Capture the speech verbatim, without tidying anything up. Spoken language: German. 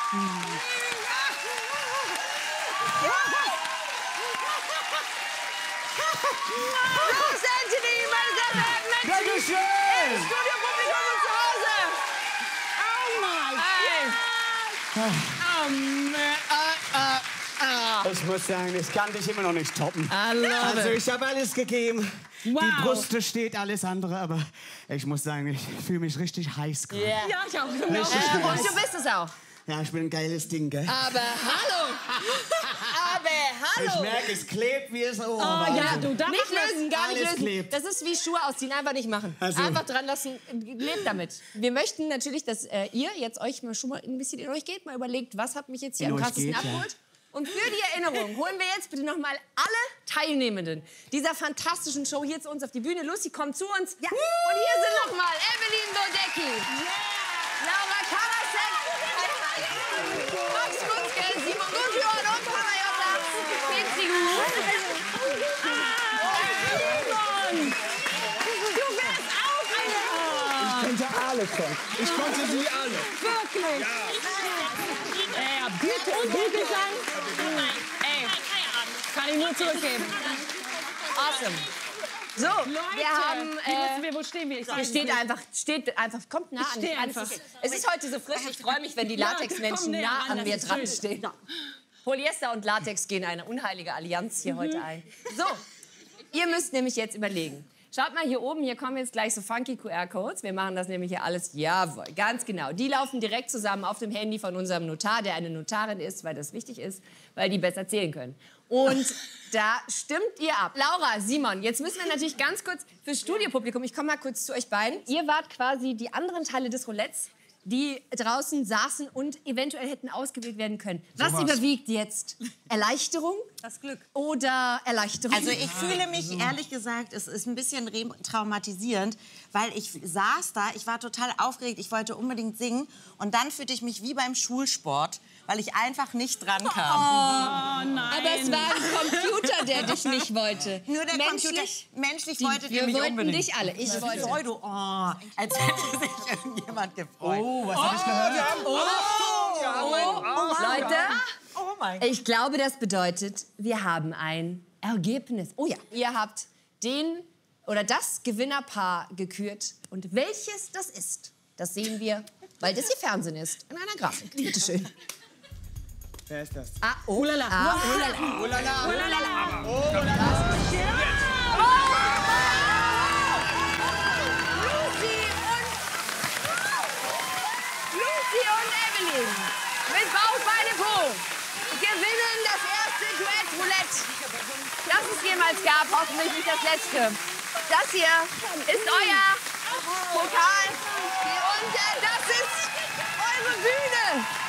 Los Anthony, meine sehr verehrten Menschen! Dankeschön! Im Studiopublikum und zu Hause! Oh mein Hey. Oh man. Uh, uh, uh. Ich muss sagen, ich kann dich immer noch nicht toppen. I love Also it. ich habe alles gegeben. Wow. Die Brust steht, alles andere. Aber ich muss sagen, ich fühle mich richtig heiß gerade. Yeah. Ja, ich auch. Richtig Äh, heiß. und du bist es auch. Ja, ich bin ein geiles Ding, gell? Aber hallo! Aber Ich hallo! merke, es klebt wie es... Oh, Oh ja, du darfst Nicht lösen, gar nicht Alles lösen. klebt. Das ist wie Schuhe ausziehen, einfach nicht machen. Also. Einfach dran lassen, lebt damit. Wir möchten natürlich, dass äh, ihr jetzt euch mal schon mal ein bisschen in euch geht, mal überlegt, was hat mich jetzt hier In am euch krassesten geht, ja. abgeholt. Und für die Erinnerung holen wir jetzt bitte noch mal alle Teilnehmenden dieser fantastischen Show hier zu uns auf die Bühne. Lucy, kommt zu uns. Ja. Und hier sind noch mal Evelyn Bodecki, Laura Karasek, Max Mutzke, Simon Gudjon und Panayota Petzigu. Simon! Du wärst auch eine... Ich könnte alle kommen. Ich konnte sie alle. Wirklich? Ja, bitte, bitte sagen. Ey, kann ich nur zurückgeben. Awesome. So, wir haben... Wie Äh, müssen wir, wo stehen wir? Ich Hier steht einfach, steht einfach, kommt nah Ich an steh mich ran. einfach. Es ist- Es ist heute so frisch, ich freue mich, wenn die Ja, Latexmenschen komm näher nah ran, an das mir ist dran schön. stehen. Polyester und Latex gehen eine unheilige Allianz hier heute ein. So, ihr müsst nämlich jetzt überlegen. Schaut mal hier oben, hier kommen jetzt gleich so funky Q R-Codes. Wir machen das nämlich hier alles, jawohl, ganz genau. Die laufen direkt zusammen auf dem Handy von unserem Notar, der eine Notarin ist, weil das wichtig ist, weil die besser zählen können. Und da stimmt ihr ab. Laura, Simon, jetzt müssen wir natürlich ganz kurz fürs Studiopublikum, ich komme mal kurz zu euch beiden. Ihr wart quasi die anderen Teile des Roulettes, die draußen saßen und eventuell hätten ausgewählt werden können. Was Sowas. überwiegt jetzt? Erleichterung Das Glück. oder Erleichterung? Also ich fühle mich, ehrlich gesagt, es ist ein bisschen traumatisierend, weil ich saß da, ich war total aufgeregt, ich wollte unbedingt singen und dann fühlte ich mich wie beim Schulsport, weil ich einfach nicht dran kam. Oh nein. Aber es war ein Computer, der dich nicht wollte. Nur der Menschlich, Computer, menschlich die, wollte wir der mich wollten unbedingt. dich alle. Ich wollte. Pseudo, oh, als hätte sich irgendjemand gefreut. Oh, was habe ich gehört? Oh, Leute, Oh mein ich glaube, das bedeutet, wir haben ein Ergebnis. Oh ja, ihr habt den oder das Gewinnerpaar gekürt. Und welches das ist, das sehen wir, weil das hier Fernsehen ist, in einer Grafik. Bitte schön. Wer ist das? Ah, oh la la. Ah, oh la la. Oh la la. Oh la la. Oh la la. Lucy und Lucy und Evelyn mit Bauch, Beine, Po gewinnen das erste Duett Roulette, das es jemals gab, hoffentlich nicht das letzte. Das hier ist euer Pokal und äh, das ist eure Bühne.